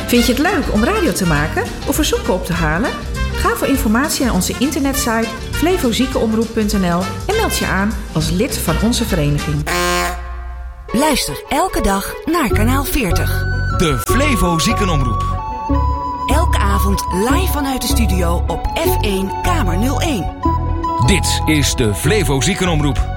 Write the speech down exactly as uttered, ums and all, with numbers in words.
Vind je het leuk om radio te maken of verzoeken op te halen? Ga voor informatie naar onze internetsite flevo ziekenomroep punt n l en meld je aan als lid van onze vereniging. Luister elke dag naar kanaal veertig. De Flevo Ziekenomroep. Elke avond live vanuit de studio op F één Kamer nul één. Dit is de Flevo Ziekenomroep.